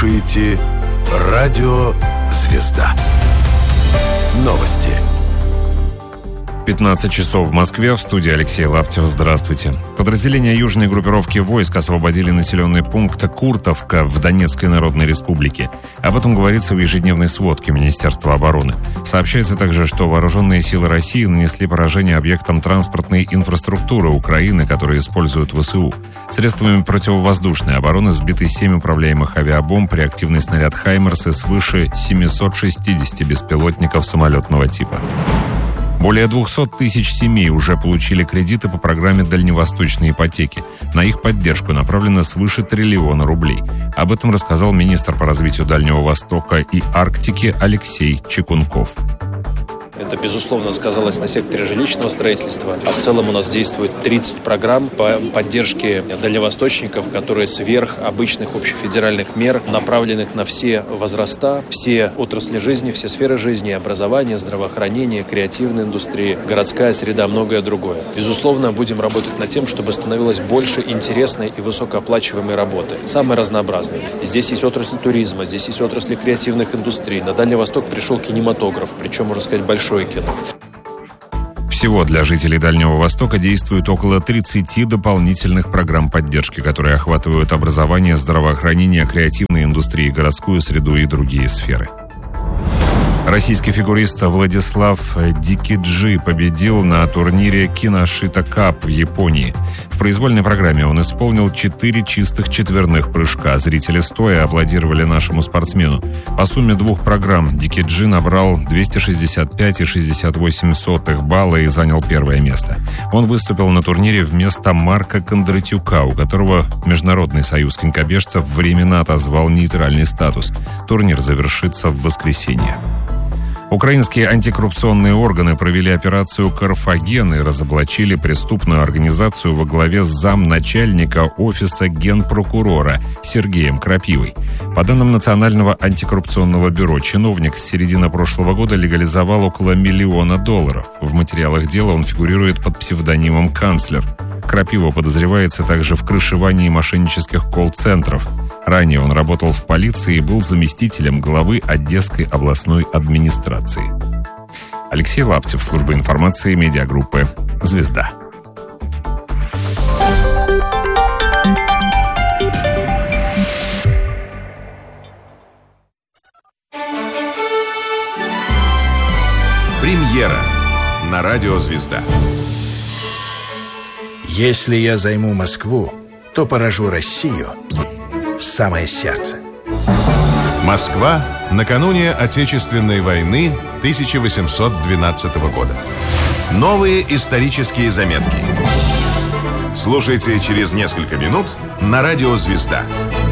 слушаете «Радио Звезда». Новости. 15 часов в Москве. В студии Алексей Лаптев. Здравствуйте. Подразделения южной группировки войск освободили населенный пункт Куртовка в Донецкой Народной Республике. Об этом говорится в ежедневной сводке Министерства обороны. Сообщается также, что вооруженные силы России нанесли поражение объектам транспортной инфраструктуры Украины, которые используют ВСУ. Средствами противовоздушной обороны сбиты 7 управляемых авиабомб, реактивный снаряд «Хаймерс» и свыше 760 беспилотников самолетного типа. Более 200 тысяч семей уже получили кредиты по программе дальневосточной ипотеки. На их поддержку направлено свыше 1 триллиона рублей. Об этом рассказал министр по развитию Дальнего Востока и Арктики Алексей Чекунков. Это, безусловно, сказалось на секторе жилищного строительства. А в целом у нас действует 30 программ по поддержке дальневосточников, которые сверх обычных общефедеральных мер, направленных на все возраста, все отрасли жизни, все сферы жизни, образование, здравоохранение, креативная индустрия, городская среда, многое другое. Безусловно, будем работать над тем, чтобы становилось больше интересной и высокооплачиваемой работы. Самые разнообразные. Здесь есть отрасль туризма, здесь есть отрасли креативных индустрий. На Дальний Восток пришел кинематограф, причем, можно сказать, большой кино. Всего для жителей Дальнего Востока действует около 30 дополнительных программ поддержки, которые охватывают образование, здравоохранение, креативные индустрии, городскую среду и другие сферы. Российский фигурист Владислав Дикиджи победил на турнире Киношита Кап в Японии. В произвольной программе он исполнил 4 чистых четверных прыжка. Зрители стоя аплодировали нашему спортсмену. По сумме 2 программ Дикиджи набрал 265,68 балла и занял 1-е место. Он выступил на турнире вместо Марка Кондратюка, у которого Международный союз конькобежцев временно отозвал нейтральный статус. Турнир завершится в воскресенье. Украинские антикоррупционные органы провели операцию «Карфаген» и разоблачили преступную организацию во главе с замначальника офиса генпрокурора Сергеем Крапивой. По данным Национального антикоррупционного бюро, чиновник с середины прошлого года легализовал около $1 миллиона. В материалах дела он фигурирует под псевдонимом «Канцлер». Крапива подозревается также в крышевании мошеннических колл-центров. Ранее он работал в полиции и был заместителем главы Одесской областной администрации. Алексей Лаптев, служба информации медиагруппы «Звезда». Премьера на радио «Звезда». Если я займу Москву, то поражу Россию в самое сердце. Москва накануне Отечественной войны 1812 года. Новые исторические заметки. Слушайте через несколько минут на радио «Звезда».